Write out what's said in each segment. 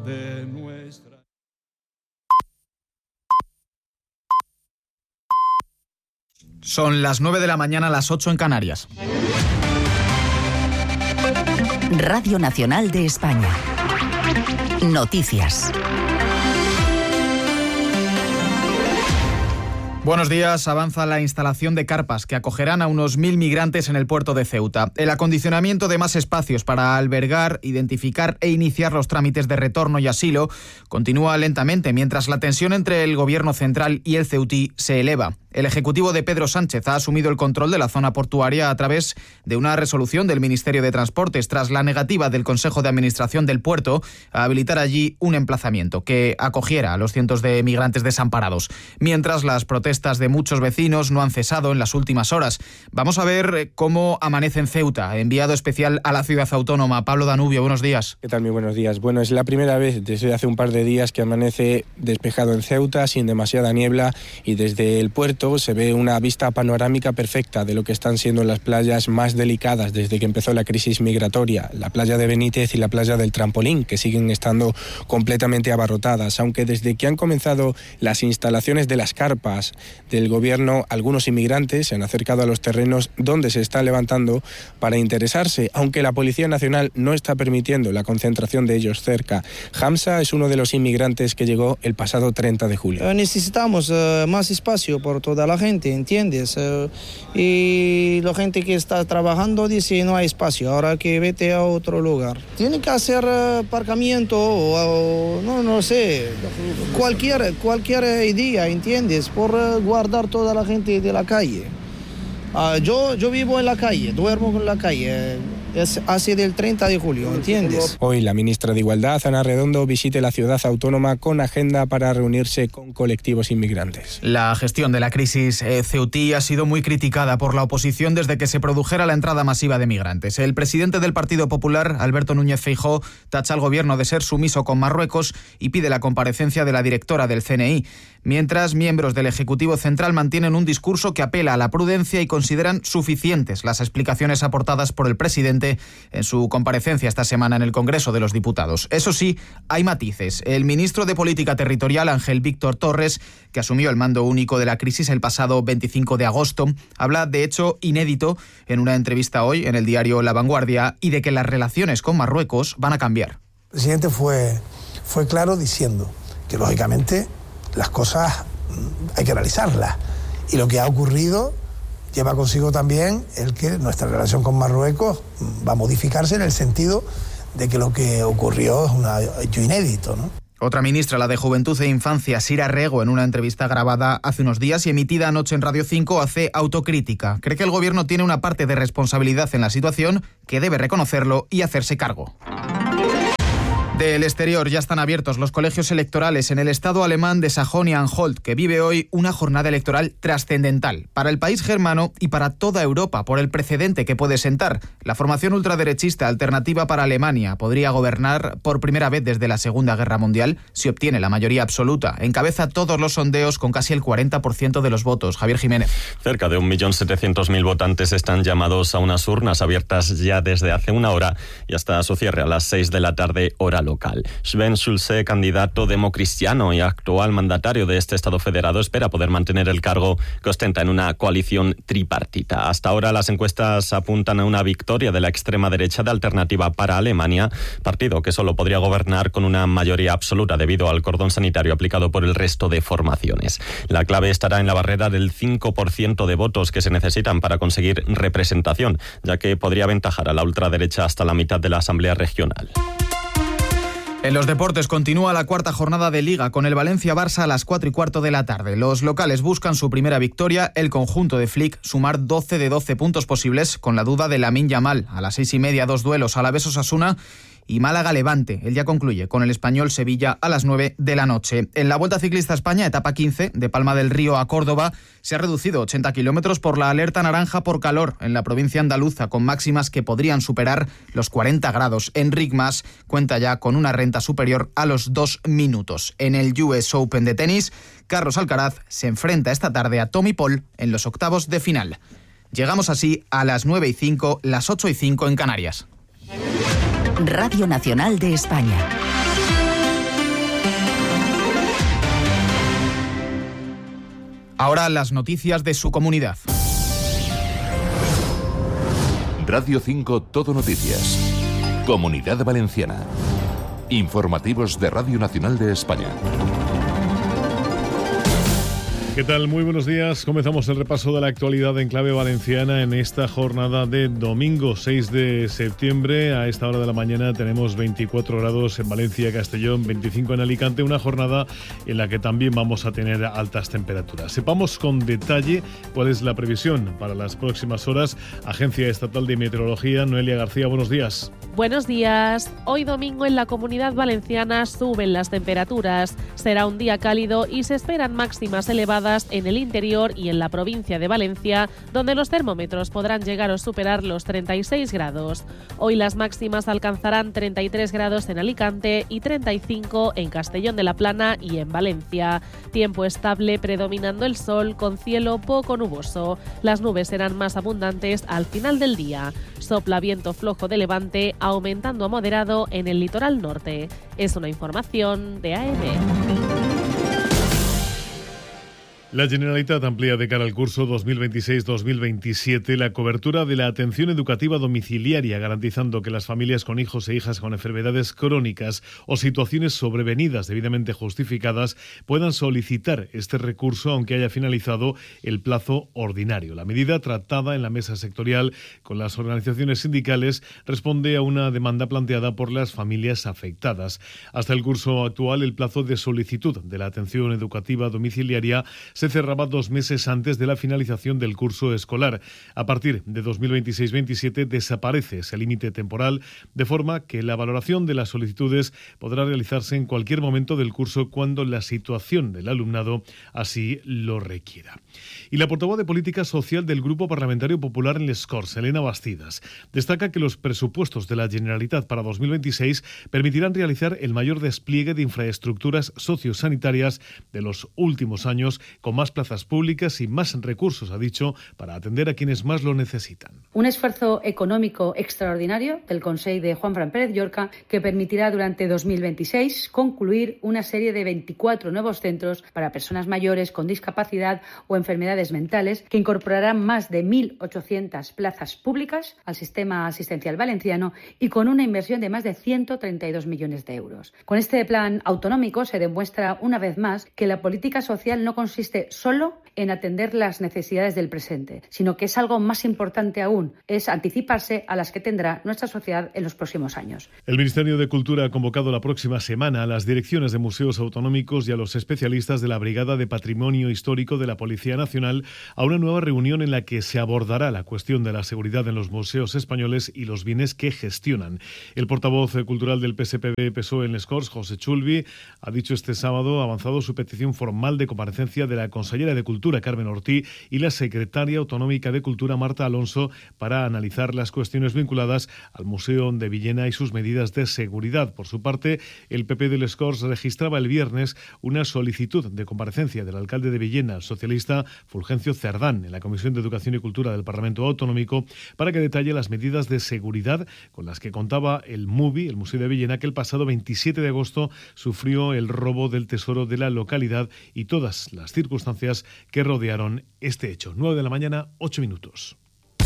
de nuestra... Son las 9 de la mañana, las 8 en Canarias. Radio Nacional de España. Noticias. Buenos días. Avanza la instalación de carpas que acogerán a unos 1.000 migrantes en el puerto de Ceuta. El acondicionamiento de más espacios para albergar, identificar e iniciar los trámites de retorno y asilo continúa lentamente, mientras la tensión entre el gobierno central y el ceutí se eleva. El Ejecutivo de Pedro Sánchez ha asumido el control de la zona portuaria a través de una resolución del Ministerio de Transportes tras la negativa del Consejo de Administración del puerto a habilitar allí un emplazamiento que acogiera a los cientos de migrantes desamparados. Mientras, las protestas de muchos vecinos no han cesado en las últimas horas. Vamos a ver cómo amanece en Ceuta. Enviado especial a la ciudad autónoma, Pablo Danubio, buenos días. ¿Qué tal? Muy buenos días. Bueno, es la primera vez desde hace un par de días que amanece despejado en Ceuta, sin demasiada niebla, y desde el puerto se ve una vista panorámica perfecta de lo que están siendo las playas más delicadas desde que empezó la crisis migratoria, la playa de Benítez y la playa del Trampolín, que siguen estando completamente abarrotadas, aunque desde que han comenzado las instalaciones de las carpas del gobierno, algunos inmigrantes se han acercado a los terrenos donde se está levantando para interesarse, aunque la Policía Nacional no está permitiendo la concentración de ellos cerca. Hamza es uno de los inmigrantes que llegó el pasado 30 de julio. Necesitamos más espacio por toda la gente, ¿entiendes? Y la gente que está trabajando dice no hay espacio, ahora que vete a otro lugar. Tiene que hacer aparcamiento o no sé, cualquier idea, ¿entiendes? Por guardar toda la gente de la calle. Yo vivo en la calle, duermo en la calle. Es así del 30 de julio, ¿entiendes? Hoy la ministra de Igualdad, Ana Redondo, visite la ciudad autónoma con agenda para reunirse con colectivos inmigrantes. La gestión de la crisis ceutí ha sido muy criticada por la oposición desde que se produjera la entrada masiva de migrantes. El presidente del Partido Popular, Alberto Núñez Feijóo, tacha al gobierno de ser sumiso con Marruecos y pide la comparecencia de la directora del CNI. Mientras, miembros del Ejecutivo Central mantienen un discurso que apela a la prudencia y consideran suficientes las explicaciones aportadas por el presidente en su comparecencia esta semana en el Congreso de los Diputados. Eso sí, hay matices. El ministro de Política Territorial, Ángel Víctor Torres, que asumió el mando único de la crisis el pasado 25 de agosto, habla de hecho inédito en una entrevista hoy en el diario La Vanguardia y de que las relaciones con Marruecos van a cambiar. El presidente fue claro diciendo que lógicamente las cosas hay que analizarlas y lo que ha ocurrido lleva consigo también el que nuestra relación con Marruecos va a modificarse en el sentido de que lo que ocurrió es un hecho inédito, ¿no? Otra ministra, la de Juventud e Infancia, Sira Rego, en una entrevista grabada hace unos días y emitida anoche en Radio 5, hace autocrítica. Cree que el gobierno tiene una parte de responsabilidad en la situación, que debe reconocerlo y hacerse cargo. Del exterior ya están abiertos los colegios electorales en el estado alemán de Sajonia-Anhalt, que vive hoy una jornada electoral trascendental para el país germano y para toda Europa por el precedente que puede sentar. La formación ultraderechista Alternativa para Alemania podría gobernar por primera vez desde la Segunda Guerra Mundial si obtiene la mayoría absoluta. Encabeza todos los sondeos con casi el 40% de los votos. Javier Jiménez. Cerca de 1.700.000 votantes están llamados a unas urnas abiertas ya desde hace una hora y hasta su cierre a las 6 de la tarde, hora local. Sven Schulze, candidato democristiano y actual mandatario de este Estado federado, espera poder mantener el cargo que ostenta en una coalición tripartita. Hasta ahora las encuestas apuntan a una victoria de la extrema derecha de Alternativa para Alemania, partido que solo podría gobernar con una mayoría absoluta debido al cordón sanitario aplicado por el resto de formaciones. La clave estará en la barrera del 5% de votos que se necesitan para conseguir representación, ya que podría aventajar a la ultraderecha hasta la mitad de la Asamblea Regional. En los deportes continúa la cuarta jornada de Liga con el Valencia-Barça a las 4:15 de la tarde. Los locales buscan su primera victoria, el conjunto de Flick sumar 12 de 12 puntos posibles con la duda de Lamine Yamal. A las 6:30, 2 duelos, Alavés-Osasuna y Málaga-Levante. El día concluye con el Español-Sevilla a las 9 de la noche. En la Vuelta Ciclista a España, etapa 15, de Palma del Río a Córdoba, se ha reducido 80 kilómetros por la alerta naranja por calor en la provincia andaluza, con máximas que podrían superar los 40 grados. Enric Mas cuenta ya con una renta superior a los 2 minutos. En el US Open de tenis, Carlos Alcaraz se enfrenta esta tarde a Tommy Paul en los octavos de final. Llegamos así a las 9:05, las 8:05 en Canarias. Radio Nacional de España. Ahora las noticias de su comunidad. Radio 5 Todo Noticias. Comunidad Valenciana. Informativos de Radio Nacional de España. ¿Qué tal? Muy buenos días. Comenzamos el repaso de la actualidad en clave valenciana en esta jornada de domingo 6 de septiembre. A esta hora de la mañana tenemos 24 grados en Valencia, Castellón, 25 en Alicante. Una jornada en la que también vamos a tener altas temperaturas. Sepamos con detalle cuál es la previsión para las próximas horas. Agencia Estatal de Meteorología, Noelia García, buenos días. Buenos días. Hoy domingo en la Comunidad Valenciana suben las temperaturas. Será un día cálido y se esperan máximas elevadas en el interior y en la provincia de Valencia, donde los termómetros podrán llegar a superar los 36 grados. Hoy las máximas alcanzarán 33 grados en Alicante y 35 en Castellón de la Plana y en Valencia. Tiempo estable predominando el sol con cielo poco nuboso. Las nubes serán más abundantes al final del día. Sopla viento flojo de levante, aumentando a moderado en el litoral norte. Es una información de AM. La Generalitat amplía de cara al curso 2026-2027 la cobertura de la atención educativa domiciliaria, garantizando que las familias con hijos e hijas con enfermedades crónicas o situaciones sobrevenidas debidamente justificadas puedan solicitar este recurso aunque haya finalizado el plazo ordinario. La medida, tratada en la mesa sectorial con las organizaciones sindicales, responde a una demanda planteada por las familias afectadas. Hasta el curso actual, el plazo de solicitud de la atención educativa domiciliaria se cerraba 2 meses antes de la finalización del curso escolar. A partir de 2026-27 desaparece ese límite temporal, de forma que la valoración de las solicitudes podrá realizarse en cualquier momento del curso cuando la situación del alumnado así lo requiera. Y la portavoz de Política Social del Grupo Parlamentario Popular en Les Corts, Elena Bastidas, destaca que los presupuestos de la Generalitat para 2026 permitirán realizar el mayor despliegue de infraestructuras sociosanitarias de los últimos años, con más plazas públicas y más recursos, ha dicho, para atender a quienes más lo necesitan. Un esfuerzo económico extraordinario del Consell de Juanfran Pérez Llorca que permitirá durante 2026 concluir una serie de 24 nuevos centros para personas mayores con discapacidad o enfermedades mentales que incorporarán más de 1.800 plazas públicas al sistema asistencial valenciano y con una inversión de más de 132 millones de euros. Con este plan autonómico se demuestra una vez más que la política social no consiste solo en atender las necesidades del presente, sino que es algo más importante aún, es anticiparse a las que tendrá nuestra sociedad en los próximos años. El Ministerio de Cultura ha convocado la próxima semana a las direcciones de museos autonómicos y a los especialistas de la Brigada de Patrimonio Histórico de la Policía Nacional a una nueva reunión en la que se abordará la cuestión de la seguridad en los museos españoles y los bienes que gestionan. El portavoz cultural del PSPB-PSOE en Les Corts, José Chulvi, ha dicho este sábado avanzado su petición formal de comparecencia de la consellera de Cultura, Carmen Ortí, y la secretaria autonómica de Cultura, Marta Alonso, para analizar las cuestiones vinculadas al Museo de Villena y sus medidas de seguridad. Por su parte, el PP de Les Corts registraba el viernes una solicitud de comparecencia del alcalde de Villena, el socialista Fulgencio Cerdán, en la Comisión de Educación y Cultura del Parlamento Autonómico, para que detalle las medidas de seguridad con las que contaba el MUVI, el Museo de Villena, que el pasado 27 de agosto sufrió el robo del tesoro de la localidad y todas las circunstancias que rodearon este hecho. 9 de la mañana, 8 minutos.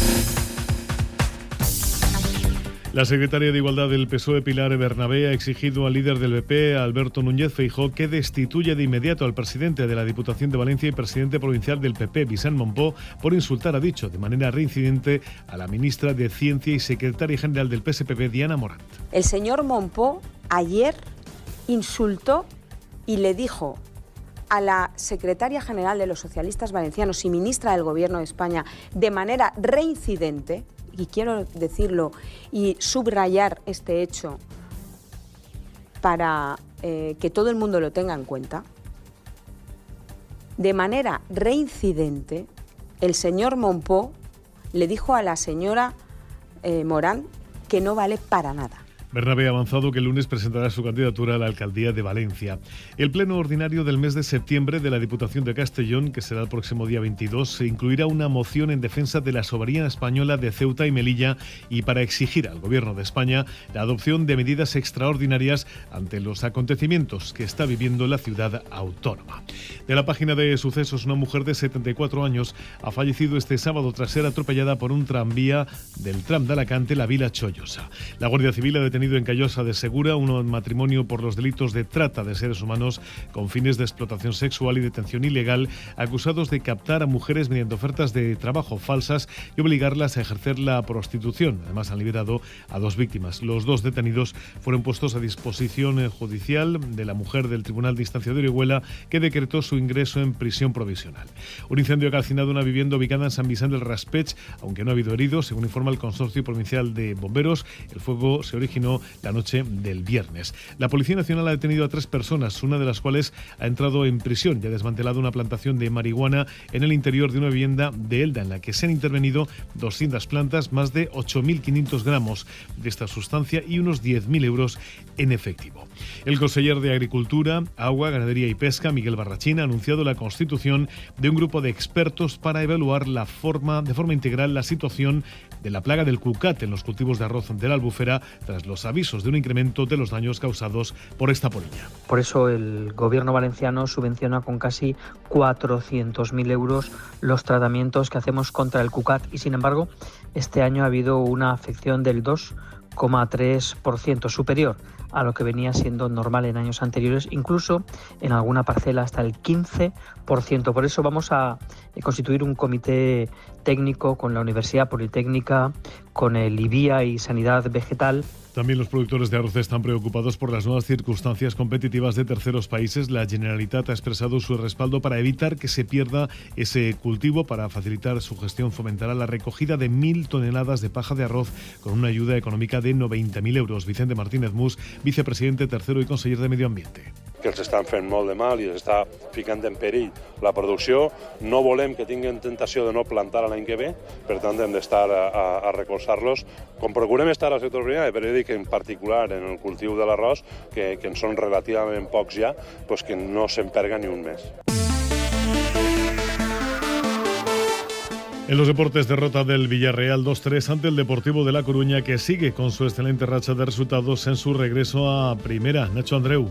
La secretaria de Igualdad del PSOE, Pilar Bernabé, ha exigido al líder del PP, Alberto Núñez Feijóo, que destituya de inmediato al presidente de la Diputación de Valencia y presidente provincial del PP, Vicent Mompó, por insultar, ha dicho, de manera reincidente a la ministra de Ciencia y secretaria general del PSPB, Diana Morant. El señor Mompó ayer insultó y le dijo a la secretaria general de los socialistas valencianos y ministra del Gobierno de España de manera reincidente, y quiero decirlo y subrayar este hecho para que todo el mundo lo tenga en cuenta, de manera reincidente el señor Mompó le dijo a la señora Morant que no vale para nada. Bernabé ha avanzado que el lunes presentará su candidatura a la alcaldía de Valencia. El pleno ordinario del mes de septiembre de la Diputación de Castellón, que será el próximo día 22, se incluirá una moción en defensa de la soberanía española de Ceuta y Melilla y para exigir al Gobierno de España la adopción de medidas extraordinarias ante los acontecimientos que está viviendo la ciudad autónoma. De la página de sucesos, una mujer de 74 años ha fallecido este sábado tras ser atropellada por un tranvía del tram de Alacante, la Vila Chollosa. La Guardia Civil ha detenido en Callosa de Segura un matrimonio por los delitos de trata de seres humanos con fines de explotación sexual y detención ilegal, acusados de captar a mujeres mediante ofertas de trabajo falsas y obligarlas a ejercer la prostitución. Además, han liberado a 2 víctimas. Los 2 detenidos fueron puestos a disposición judicial de la mujer del Tribunal de Instancia de Orihuela, que decretó su ingreso en prisión provisional. Un incendio ha calcinado una vivienda ubicada en San Vicente del Raspech, aunque no ha habido heridos, según informa el Consorcio Provincial de Bomberos. El fuego se originó la noche del viernes. La Policía Nacional ha detenido a 3 personas, una de las cuales ha entrado en prisión y ha desmantelado una plantación de marihuana en el interior de una vivienda de Elda, en la que se han intervenido 200 plantas, más de 8.500 gramos de esta sustancia y unos 10.000 euros en efectivo. El conseller de Agricultura, Agua, Ganadería y Pesca, Miguel Barrachín, ha anunciado la constitución de un grupo de expertos para evaluar de forma integral la situación de la plaga del cucat en los cultivos de arroz de la Albufera tras los avisos de un incremento de los daños causados por esta polilla. Por eso el gobierno valenciano subvenciona con casi 400.000 euros los tratamientos que hacemos contra el cucat y, sin embargo, este año ha habido una afección del 2,3% superior a lo que venía siendo normal en años anteriores, incluso en alguna parcela hasta el 15%. Por eso vamos a constituir un comité técnico con la Universidad Politécnica, con el IBIA y Sanidad Vegetal. También los productores de arroz están preocupados por las nuevas circunstancias competitivas de terceros países. La Generalitat ha expresado su respaldo para evitar que se pierda ese cultivo. Para facilitar su gestión, fomentará la recogida de 1.000 toneladas de paja de arroz con una ayuda económica de 90.000 euros. Vicente Martínez Mus, vicepresidente tercero y conseller de Medio Ambiente. Que els estan fent molt de mal i els està ficant en perill la producció. No volem que tinguin tentació de no plantar l'any que ve, per tant hem d'estar a recolzar-los. Com procurem estar al sector primari, però jo dic en particular en el cultiu de l'arròs, que en són relativament pocs ja, pues que no se'n perga ni un mes. En los deportes, derrota del Villarreal 2-3 ante el Deportivo de La Coruña, que sigue con su excelente racha de resultados en su regreso a Primera. Nacho Andreu.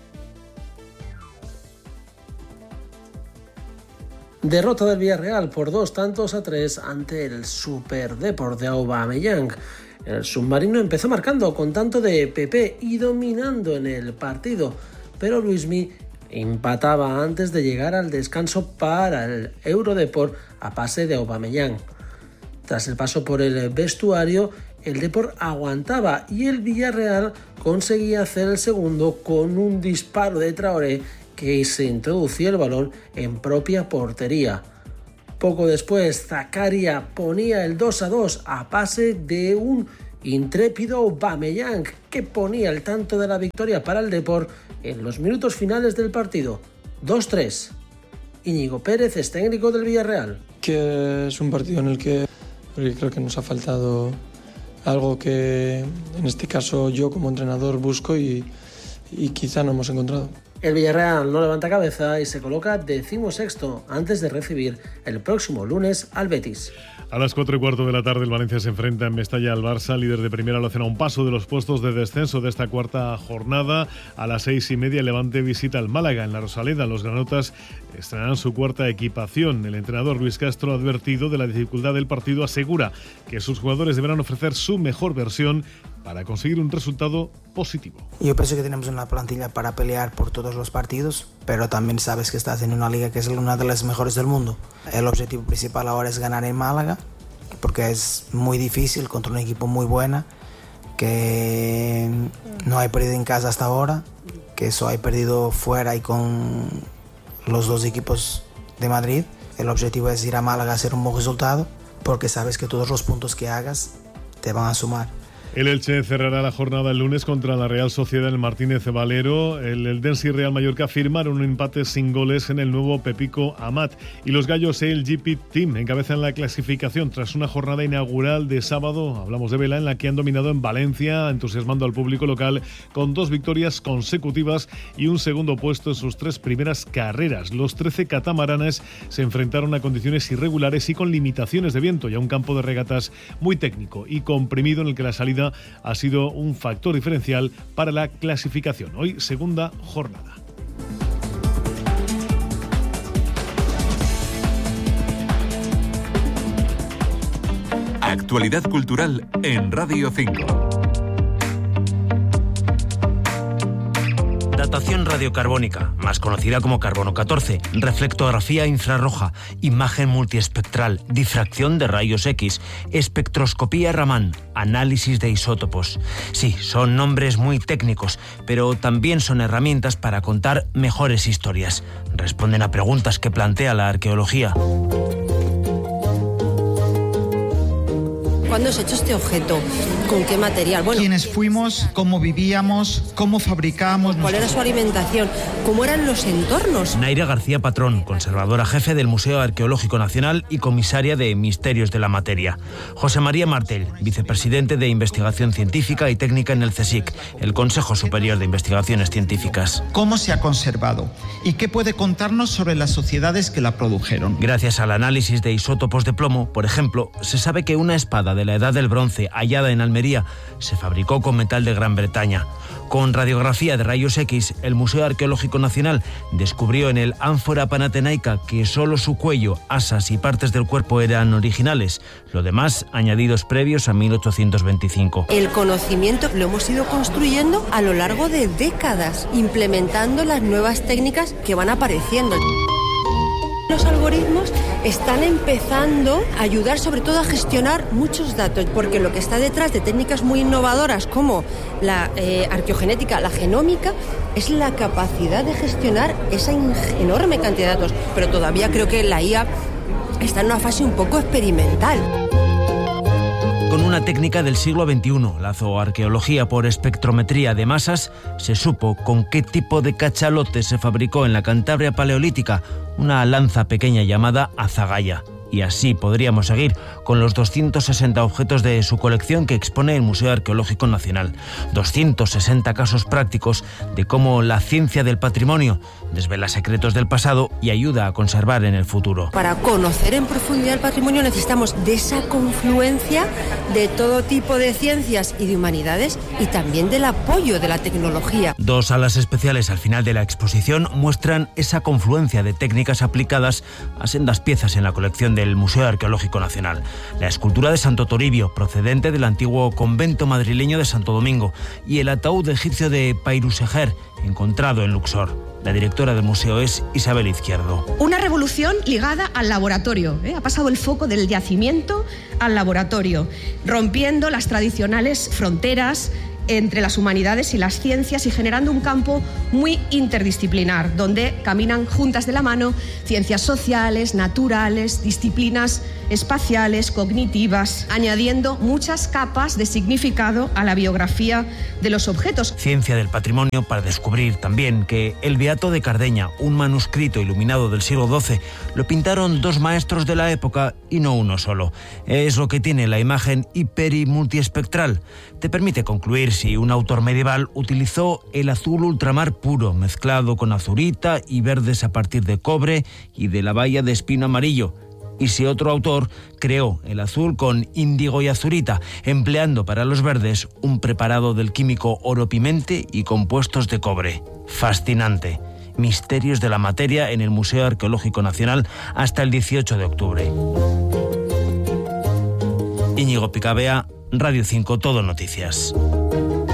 Derrota del Villarreal por 2-3 ante el Superdeport de Aubameyang. El submarino empezó marcando con tanto de Pepe y dominando en el partido, pero Luismi empataba antes de llegar al descanso para el Eurodeport a pase de Aubameyang. Tras el paso por el vestuario, el Deport aguantaba y el Villarreal conseguía hacer el segundo con un disparo de Traoré que se introducía el balón en propia portería. Poco después, Zakaria ponía el 2-2 a pase de un intrépido Aubameyang, que ponía el tanto de la victoria para el Deport en los minutos finales del partido. 2-3. Íñigo Pérez es técnico del Villarreal. Que es un partido en el que creo que nos ha faltado algo que en este caso yo como entrenador busco y quizá no hemos encontrado. El Villarreal no levanta cabeza y se coloca 16º antes de recibir el próximo lunes al Betis. A las 4:15 de la tarde, el Valencia se enfrenta en Mestalla al Barça. Líder de primera, lo hacen a un paso de los puestos de descenso de esta cuarta jornada. A las 6:30, el Levante visita al Málaga en la Rosaleda. Los granotas estrenarán su cuarta equipación. El entrenador Luis Castro, advertido de la dificultad del partido, asegura que sus jugadores deberán ofrecer su mejor versión para conseguir un resultado positivo. Yo pienso que tenemos una plantilla para pelear por todos los partidos, pero también sabes que estás en una liga que es una de las mejores del mundo. El objetivo principal ahora es ganar en Málaga, porque es muy difícil contra un equipo muy buena, que no hay perdido en casa hasta ahora, que eso hay perdido fuera y con los 2 equipos de Madrid. El objetivo es ir a Málaga a hacer un buen resultado, porque sabes que todos los puntos que hagas te van a sumar. El Elche cerrará la jornada el lunes contra la Real Sociedad en el Martínez Valero. El Eldense y Real Mallorca firmaron un empate sin goles en el nuevo Pepico Amat. Y los gallos el GP Team encabezan la clasificación tras una jornada inaugural de sábado, hablamos de vela, en la que han dominado en Valencia, entusiasmando al público local con 2 victorias consecutivas y un segundo puesto en sus 3 primeras carreras. Los 13 catamaranes se enfrentaron a condiciones irregulares y con limitaciones de viento y a un campo de regatas muy técnico y comprimido en el que la salida ha sido un factor diferencial para la clasificación. Hoy, segunda jornada. Actualidad cultural en Radio 5. Datación radiocarbónica, más conocida como carbono 14, reflectografía infrarroja, imagen multiespectral, difracción de rayos X, espectroscopía Raman, análisis de isótopos. Sí, son nombres muy técnicos, pero también son herramientas para contar mejores historias. Responden a preguntas que plantea la arqueología. ¿Cuándo se ha hecho este objeto? ¿Con qué material? Bueno, ¿quiénes fuimos? ¿Cómo vivíamos? ¿Cómo fabricábamos? ¿Cuál era su alimentación? ¿Cómo eran los entornos? Naira García Patrón, conservadora jefe del Museo Arqueológico Nacional y comisaria de Misterios de la Materia. José María Martel, vicepresidente de Investigación Científica y Técnica en el CSIC, el Consejo Superior de Investigaciones Científicas. ¿Cómo se ha conservado? ¿Y qué puede contarnos sobre las sociedades que la produjeron? Gracias al análisis de isótopos de plomo, por ejemplo, se sabe que una espada de la Edad del Bronce hallada en Almería se fabricó con metal de Gran Bretaña. Con radiografía de rayos X, el Museo Arqueológico Nacional descubrió en el ánfora panatenaica que solo su cuello, asas y partes del cuerpo eran originales, lo demás añadidos previos a 1825. El conocimiento lo hemos ido construyendo a lo largo de décadas, implementando las nuevas técnicas que van apareciendo. Los algoritmos están empezando a ayudar sobre todo a gestionar muchos datos, porque lo que está detrás de técnicas muy innovadoras como la arqueogenética, la genómica, es la capacidad de gestionar esa enorme cantidad de datos. Pero todavía creo que la IA está en una fase un poco experimental. Con una técnica del siglo XXI, la zooarqueología por espectrometría de masas, se supo con qué tipo de cachalote se fabricó en la Cantabria paleolítica una lanza pequeña llamada azagaya. Y así podríamos seguir con los 260 objetos de su colección que expone el Museo Arqueológico Nacional. 260 casos prácticos de cómo la ciencia del patrimonio desvela secretos del pasado y ayuda a conservar en el futuro. Para conocer en profundidad el patrimonio necesitamos de esa confluencia de todo tipo de ciencias y de humanidades y también del apoyo de la tecnología. 2 salas especiales al final de la exposición muestran esa confluencia de técnicas aplicadas a sendas piezas en la colección del Museo Arqueológico Nacional. La escultura de Santo Toribio, procedente del antiguo convento madrileño de Santo Domingo, y el ataúd egipcio de Pairusejer, encontrado en Luxor. La directora del museo es Isabel Izquierdo. Una revolución ligada al laboratorio. Ha pasado el foco del yacimiento al laboratorio, rompiendo las tradicionales fronteras entre las humanidades y las ciencias y generando un campo muy interdisciplinar, donde caminan juntas de la mano ciencias sociales, naturales, disciplinas espaciales, cognitivas, añadiendo muchas capas de significado a la biografía de los objetos. Ciencia del patrimonio para descubrir también que el Beato de Cardeña, un manuscrito iluminado del siglo XII, lo pintaron 2 maestros de la época y no uno solo. Es lo que tiene la imagen hiper y multiespectral. Te permite concluir si un autor medieval utilizó el azul ultramar puro, mezclado con azurita y verdes a partir de cobre y de la baya de espino amarillo, y si otro autor creó el azul con índigo y azurita, empleando para los verdes un preparado del químico oro-pimente y compuestos de cobre. Fascinante. Misterios de la Materia en el Museo Arqueológico Nacional hasta el 18 de octubre. Íñigo Picabea, Radio 5 Todo Noticias.